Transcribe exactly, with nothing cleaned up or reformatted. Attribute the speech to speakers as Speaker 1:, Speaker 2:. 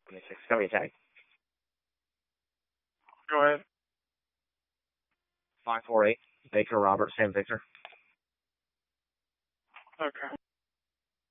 Speaker 1: twenty-six, cover your tag.
Speaker 2: Go ahead.
Speaker 1: five four eight, Baker Robert, Sam Victor.
Speaker 2: Okay.